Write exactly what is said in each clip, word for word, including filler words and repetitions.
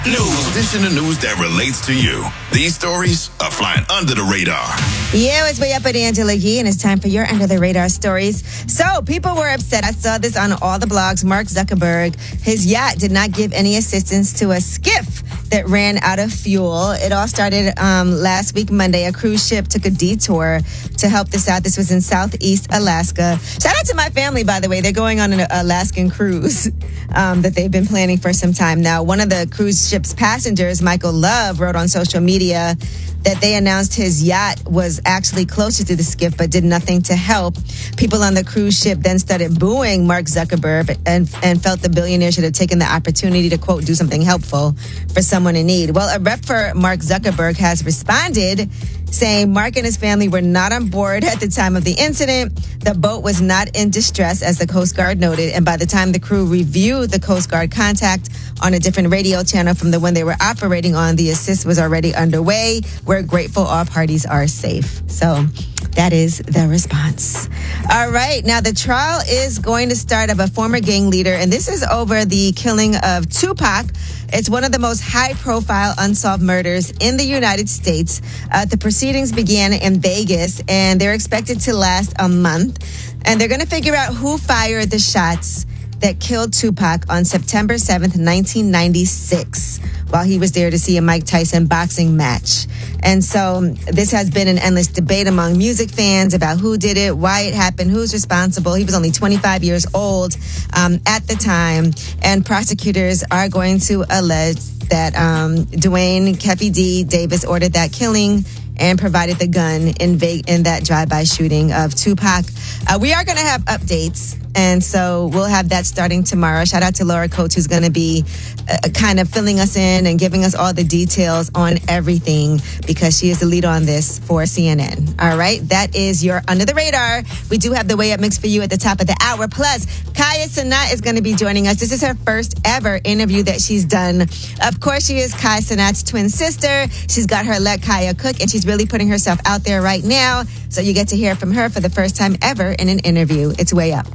News. This in the news that relates to you. These stories are flying under the radar. Yeah, it's Way Up with Angela Yee, and it's time for your Under the Radar stories. So, people were upset. I saw this on all the blogs. Mark Zuckerberg, his yacht did not give any assistance to a skiff that ran out of fuel. It all started um, last week, Monday. A cruise ship took a detour to help this out. This was in Southeast Alaska. Shout out to my family, by the way. They're going on an Alaskan cruise um, that they've been planning for some time now. One of the cruise ship's passengers, Michael Love, wrote on social media that they announced his yacht was actually closer to the skiff but did nothing to help. People on the cruise ship then started booing Mark Zuckerberg and, and felt the billionaire should have taken the opportunity to, quote, do something helpful for someone in need. Well, a rep for Mark Zuckerberg has responded, saying Mark and his family were not on board at the time of the incident. The boat was not in distress, as the Coast Guard noted, and by the time the crew reviewed the Coast Guard contact on a different radio channel from the one they were operating on, the assist was already underway. We're grateful all parties are safe. So that is the response. All right. Now, the trial is going to start of a former gang leader, and this is over the killing of Tupac. It's one of the most high-profile unsolved murders in the United States. Uh, the proceedings began in Vegas, and they're expected to last a month. And they're going to figure out who fired the shots that killed Tupac on September seventh, nineteen ninety-six, while he was there to see a Mike Tyson boxing match. And so this has been an endless debate among music fans about who did it, why it happened, who's responsible. He was only twenty-five years old um, at the time, and prosecutors are going to allege that um, Dwayne Keffy D. Davis ordered that killing and provided the gun in Ve- in that drive-by shooting of Tupac. Uh, we are going to have updates, and so we'll have that starting tomorrow. Shout out to Laura Coates, who's going to be uh, kind of filling us in and giving us all the details on everything, because she is the lead on this for C N N. All right, that is your Under the Radar. We do have the Way Up mix for you at the top of the hour. Plus, Kaya Cenat is going to be joining us. This is her first ever interview that she's done. Of course, she is Kaya Cenat's twin sister. She's got her Let Kaya Cook, and she's really putting herself out there right now. So you get to hear from her for the first time ever in an interview. It's Way Up.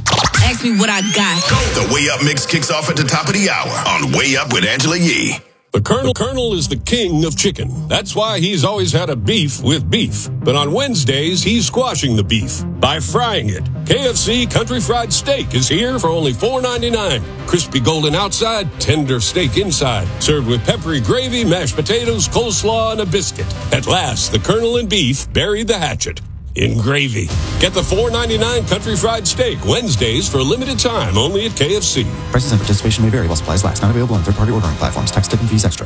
Ask me what I got. The Way Up mix kicks off at the top of the hour on Way Up with Angela Yee. The Colonel, Colonel is the king of chicken. That's why he's always had a beef with beef. But on Wednesdays, he's squashing the beef by frying it. K F C Country Fried Steak is here for only four ninety-nine. Crispy golden outside, tender steak inside. Served with peppery gravy, mashed potatoes, coleslaw, and a biscuit. At last, the Colonel and beef buried the hatchet in gravy. Get the four ninety-nine Country Fried Steak Wednesdays for a limited time only at K F C. Prices and participation may vary while supplies last. Not available on third-party ordering platforms. Tax, tip, and fees extra.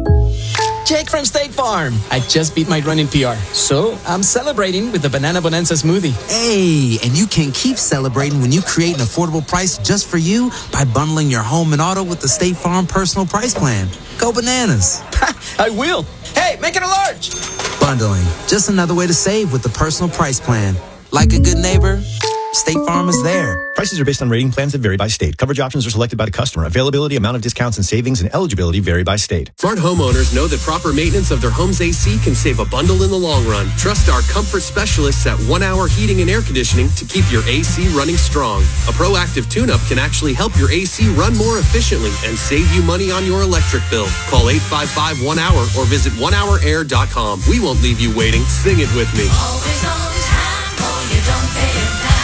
Jake from State Farm. I just beat my running P R, so I'm celebrating with the Banana Bonanza smoothie. Hey, and you can keep celebrating when you create an affordable price just for you by bundling your home and auto with the State Farm Personal Price Plan. Go bananas. I will. Hey, make it a large. Bundling, just another way to save with the Personal Price Plan. Like a good neighbor, State Farm is there. Prices are based on rating plans that vary by state. Coverage options are selected by the customer. Availability, amount of discounts and savings, and eligibility vary by state. Smart homeowners know that proper maintenance of their home's A C can save a bundle in the long run. Trust our comfort specialists at One Hour Heating and Air Conditioning to keep your A C running strong. A proactive tune-up can actually help your A C run more efficiently and save you money on your electric bill. Call eight five five one hour or visit one hour air dot com. We won't leave you waiting. Sing it with me. Always on time, or you don't pay in time.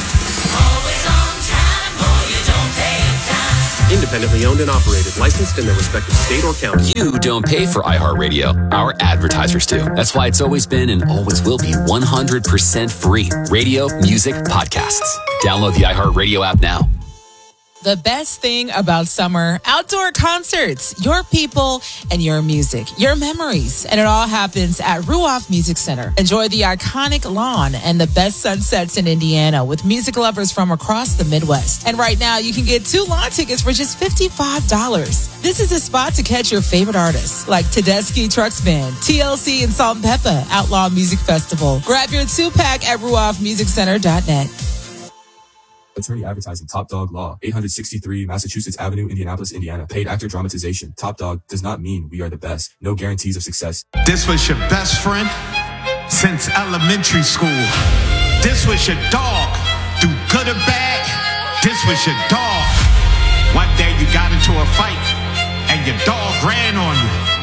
Always on time, or you don't pay in time. Independently owned and operated, licensed in their respective state or county. You don't pay for iHeartRadio. Our advertisers do. That's why it's always been and always will be one hundred percent free. Radio, music, podcasts. Download the iHeartRadio app now. The best thing about summer, outdoor concerts, your people and your music, your memories. And it all happens at Ruoff Music Center. Enjoy the iconic lawn and the best sunsets in Indiana with music lovers from across the Midwest. And right now, you can get two lawn tickets for just fifty-five dollars. This is a spot to catch your favorite artists like Tedeschi Trucks Band, T L C, and Salt and Pepper Outlaw Music Festival. Grab your two-pack at ruoff music center dot net. Attorney advertising. Top Dog Law. eight sixty-three Massachusetts Avenue, Indianapolis, Indiana. Paid actor dramatization. Top Dog does not mean we are the best. No guarantees of success. This was your best friend since elementary school. This was your dog. Do good or bad, this was your dog. One day you got into a fight and your dog ran on you.